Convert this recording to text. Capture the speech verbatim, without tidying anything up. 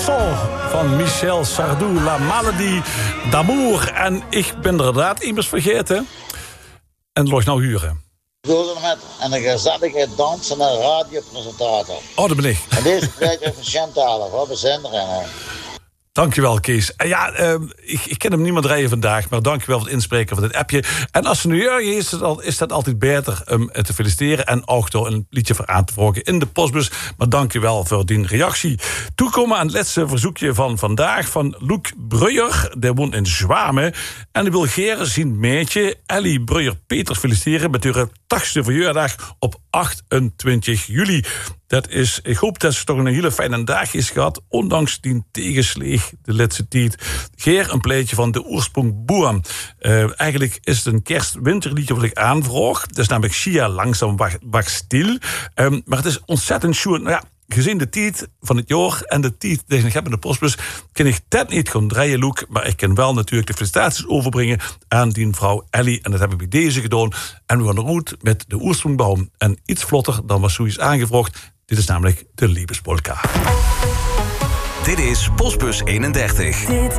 Van Michel Sardou, La Maladie d'Amour. En ik ben er inderdaad immers vergeten. En los nou huren. Doe met een gezellige dansende radiopresentator. Oh, dat ben ik. En deze project van Chantal, wat we zijn erin. Dankjewel, Kees. En ja, uh, ik, ik ken hem niet meer rijden vandaag, maar dankjewel voor het inspreken van dit appje. En als ze nu jurgen is, is dat altijd beter om um, te feliciteren en ook door een liedje voor aan te vragen in de postbus. Maar dankjewel voor die reactie. Toekomen aan het laatste verzoekje van vandaag van Luc Breuer. Die woont in Zwamen. En die wil Geren zien meetje Ellie Breuer-Peters feliciteren met haar tachtigste verjaardag op achtentwintig juli. Dat is, ik hoop dat ze toch een hele fijne dag is gehad, ondanks die tegenslag de laatste tijd. Geer, een pleitje van de oorsprong Boam. Uh, eigenlijk is het een kerst-winterliedje wat ik aanvraag. Dat is namelijk Sia langzaam wacht, wacht stil. Um, maar het is ontzettend schoon. Nou ja, gezien de tijd van het jaar en de tijd die ik heb in de postbus, kan ik dat niet gaan draaien, Loek. Maar ik kan wel natuurlijk de felicitaties overbrengen aan die vrouw Ellie. En dat heb ik bij deze gedaan. En we gaan eruit met de oorsprongbaum. En iets vlotter dan was zoiets aangevraagd. Dit is namelijk de Liebespolka. Dit is Postbus eenendertig. Dit